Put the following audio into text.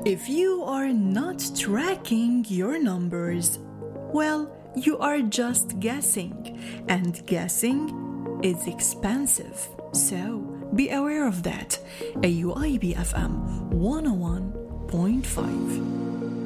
If you are not tracking your numbers, well, you are just guessing, and guessing is expensive. So be aware of that. AUIB FM 101.5.